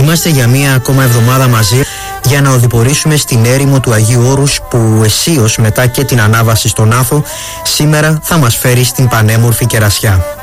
Είμαστε για μία ακόμα εβδομάδα μαζί για να οδηπορήσουμε στην έρημο του Αγίου Όρους που αισίως μετά και την ανάβαση στον Άφο σήμερα θα μας φέρει στην πανέμορφη Κερασιά.